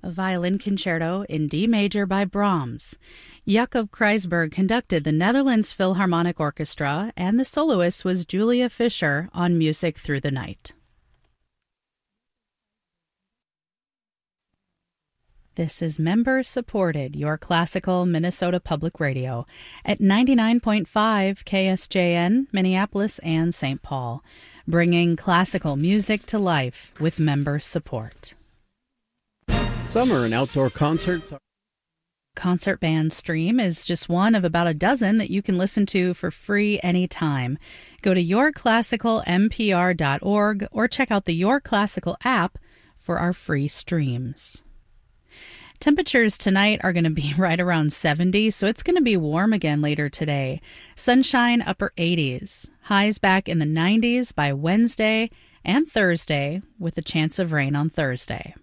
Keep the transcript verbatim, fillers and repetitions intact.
a violin concerto in D major by Brahms. Jacob Kreisberg conducted the Netherlands Philharmonic Orchestra, and the soloist was Julia Fischer on Music Through the Night. This is member-supported, your classical Minnesota Public Radio at ninety-nine point five K S J N, Minneapolis and Saint Paul, bringing classical music to life with member support. Summer and outdoor concerts are... Concert Band Stream is just one of about a dozen that you can listen to for free anytime. Go to your classical m p r dot org or check out the Your Classical app for our free streams. Temperatures tonight are going to be right around seventy, so it's going to be warm again later today. Sunshine upper eighties. Highs back in the nineties by Wednesday and Thursday, with a chance of rain on Thursday.